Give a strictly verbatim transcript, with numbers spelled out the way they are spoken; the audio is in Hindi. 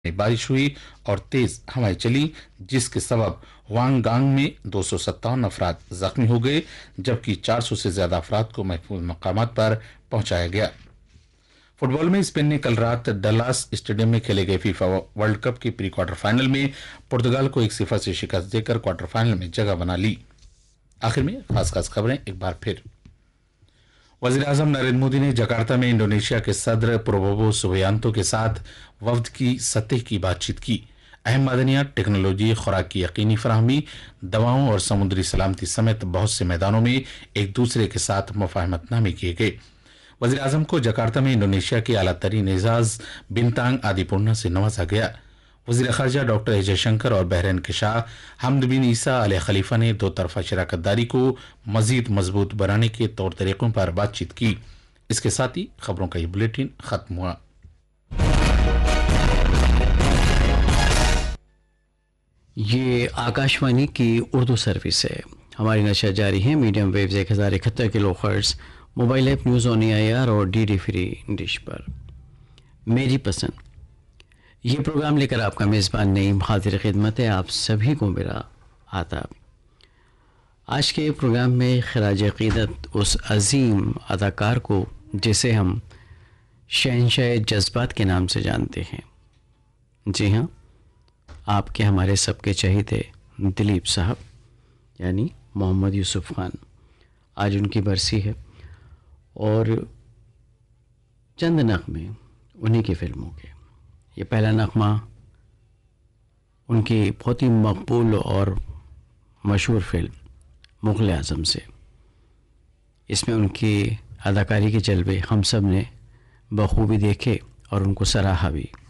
में बारिश हुई और तेज हवाएं चली, जिसके सबब वांगगांग में दो सौ सत्तावन अफराद जख्मी हो गए, जबकि चार सौ से ज्यादा अफराद को महफूज मकामात पर पहुंचाया गया। फुटबॉल में स्पेन ने कल रात डलास स्टेडियम में खेले गए फीफा वर्ल्ड कप के प्री क्वार्टर फाइनल में पुर्तगाल को एक सिफर से शिकस्त देकर क्वार्टर फाइनल में जगह बना ली। आखिर में खास खास खबरें एक बार फिर। वजीर आजम नरेंद्र मोदी ने जकार्ता में इंडोनेशिया के सदर प्रोबोवो सुबियांतो के साथ वफ्द की सतह की बातचीत की। अहम मादनियात, टेक्नोलॉजी, खुराक की यकीनी फराहमी, दवाओं और समुद्री सलामती समेत बहुत से मैदानों में एक दूसरे के साथ मुफाहमतनामे किए गए। वजीर आजम को जकार्ता में इंडोनेशिया के आला तरीन एजाज बिनतांग आदिपूर्णा से नवाजा गया। वजीर खारजा डॉक्टर ए जयशंकर और बहरीन के शाह हमद बिन ईसा अल खलीफा ने दो तरफा शराकतदारी को मजीद मजबूत बनाने के तौर तरीकों पर बातचीत की। इसके साथ ही खबरों का ये बुलेटिन खत्म हुआ। ये आकाशवाणी की उर्दू सर्विस है। हमारी नशर जारी है मीडियम वेव्स एक हज़ार इकहत्तर kilo hertz, mobile app news on A I R और डी डी फ्री डिश पर। मेरी पसंद ये प्रोग्राम लेकर आपका मेज़बान नईम हाजिर खिदमत है। आप सभी को मेरा आदाब। आज के प्रोग्राम में खराज अक़ीदत उस अजीम अदाकार को जिसे हम शहंशाह जज्बात के नाम से जानते हैं। जी हाँ, आपके हमारे सबके चहेते दिलीप साहब यानी मोहम्मद यूसुफ खान। आज उनकी बरसी है और चंद नग़मे उन्हीं की फिल्मों के। ये पहला नग़मा उनकी बहुत ही मकबूल और मशहूर फिल्म मुग़ल आज़म से। इसमें उनकी अदाकारी के जलवे हम सब ने बखूबी देखे और उनको सराहा भी।